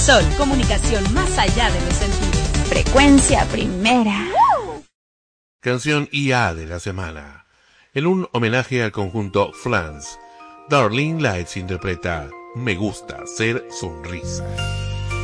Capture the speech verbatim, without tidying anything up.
Sol, comunicación más allá de los sentidos. Frecuencia primera. Canción I A de la semana. En un homenaje al conjunto Flans, Darlene Lights interpreta Me gusta ser sonrisa.